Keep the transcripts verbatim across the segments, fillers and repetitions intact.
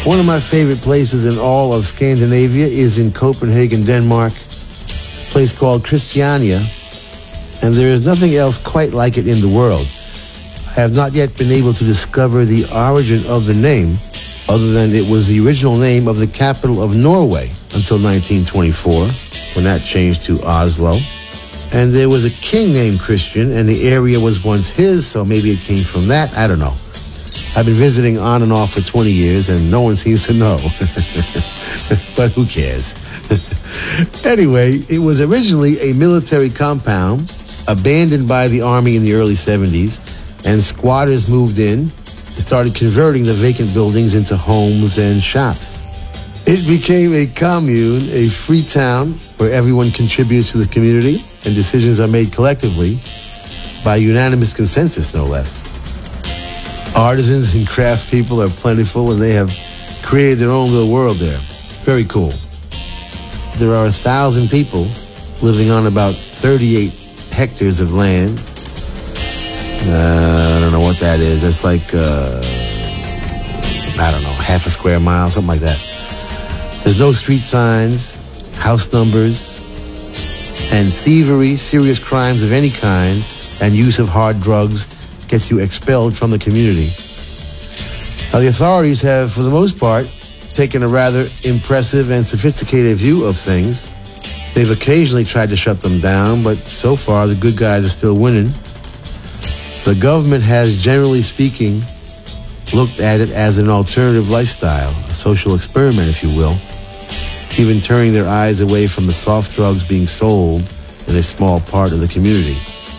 One of my favorite places in all of Scandinavia is in Copenhagen, Denmark, a place called Christiania, and there is nothing else quite like it in the world. I have not yet been able to discover the origin of the name, other than it was the original name of the capital of Norway until nineteen twenty-four, when that changed to Oslo. And there was a king named Christian, and the area was once his, so maybe it came from that. I don't know. I've been visiting on and off for twenty years, and no one seems to know. But who cares? Anyway, it was originally a military compound, abandoned by the army in the early seventies, and squatters moved in and started converting the vacant buildings into homes and shops. It became a commune, a free town where everyone contributes to the community and decisions are made collectively by unanimous consensus, no less. Artisans and craftspeople are plentiful, and they have created their own little world there. Very cool. There are a thousand people living on about thirty-eight hectares of land. Uh, I don't know what that is. That's like, uh, I don't know, half a square mile, something like that. There's no street signs, house numbers, and thievery, serious crimes of any kind, and use of hard drugs gets you expelled from the community. Now, the authorities have, for the most part, taken a rather impressive and sophisticated view of things. They've occasionally tried to shut them down, but so far the good guys are still winning. The government has, generally speaking, looked at it as an alternative lifestyle, a social experiment, if you will, even turning their eyes away from the soft drugs being sold in a small part of the community.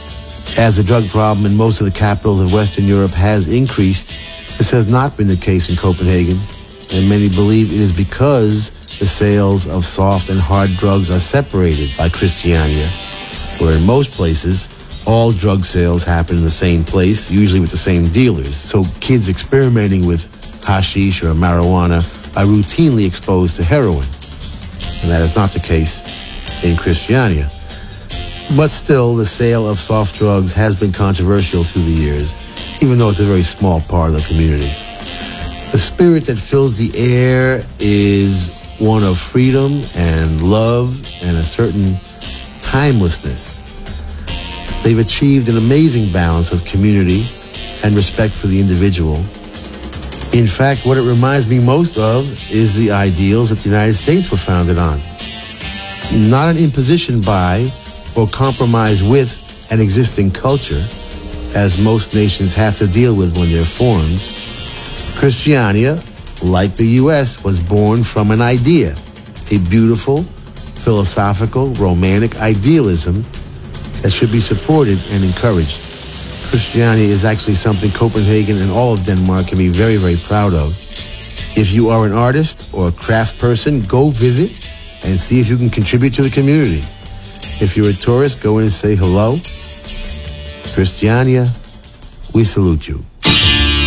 As the drug problem in most of the capitals of Western Europe has increased, this has not been the case in Copenhagen, and many believe it is because the sales of soft and hard drugs are separated by Christiania, where in most places, all drug sales happen in the same place, usually with the same dealers. So kids experimenting with hashish or marijuana are routinely exposed to heroin. And that is not the case in Christiania. But still, the sale of soft drugs has been controversial through the years, even though it's a very small part of the community. The spirit that fills the air is one of freedom and love and a certain timelessness. They've achieved an amazing balance of community and respect for the individual. In fact, what it reminds me most of is the ideals that the United States were founded on. Not an imposition by or compromise with an existing culture, as most nations have to deal with when they're formed. Christiania, like the U S, was born from an idea, a beautiful, philosophical, romantic idealism that should be supported and encouraged. Christiania is actually something Copenhagen and all of Denmark can be very, very proud of. If you are an artist or a craftsperson, go visit and see if you can contribute to the community. If you're a tourist, go in and say hello. Christiania, we salute you.